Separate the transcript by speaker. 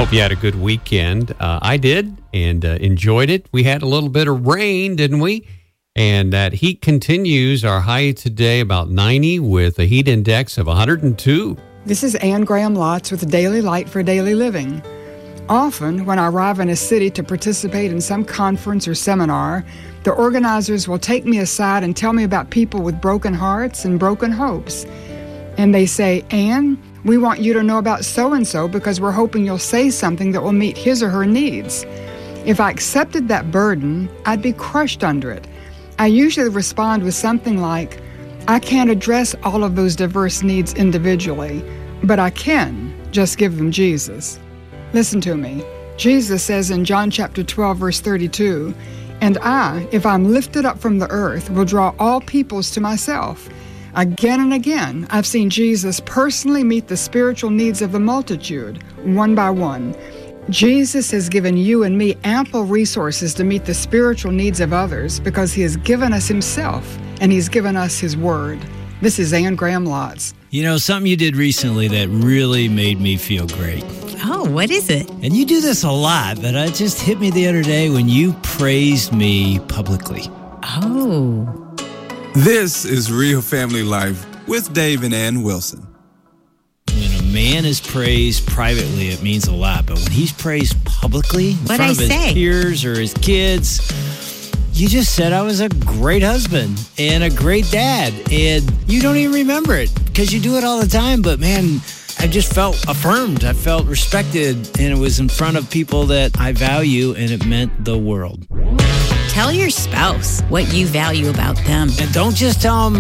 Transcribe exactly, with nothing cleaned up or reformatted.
Speaker 1: Hope you had a good weekend. Uh, I did, and uh, enjoyed it. We had a little bit of rain, didn't we? And that heat continues. Our high today about ninety with a heat index of one hundred two.
Speaker 2: This is Ann Graham Lotz with Daily Light for Daily Living. Often, when I arrive in a city to participate in some conference or seminar, the organizers will take me aside and tell me about people with broken hearts and broken hopes. And they say, Ann, we want you to know about so-and-so because we're hoping you'll say something that will meet his or her needs. If I accepted that burden, I'd be crushed under it. I usually respond with something like, I can't address all of those diverse needs individually, but I can just give them Jesus. Listen to me. Jesus says in John chapter twelve, verse thirty-two, and I, if I'm lifted up from the earth, will draw all peoples to myself. Again and again, I've seen Jesus personally meet the spiritual needs of the multitude, one by one. Jesus has given you and me ample resources to meet the spiritual needs of others because he has given us himself and he's given us his word. This is Ann Graham Lotz.
Speaker 3: You know, something you did recently that really made me feel great.
Speaker 4: Oh, what is it?
Speaker 3: And you do this a lot, but it just hit me the other day when you praised me publicly.
Speaker 4: Oh.
Speaker 5: This is Real Family Life with Dave and Ann Wilson.
Speaker 3: When a man is praised privately, it means a lot. But when he's praised publicly in
Speaker 4: What'd
Speaker 3: front
Speaker 4: I
Speaker 3: of his
Speaker 4: say?
Speaker 3: peers or his kids, you just said I was a great husband and a great dad. And you don't even remember it because you do it all the time. But man, I just felt affirmed. I felt respected. And it was in front of people that I value, and it meant the world.
Speaker 4: Tell your spouse what you value about them.
Speaker 3: And don't just tell them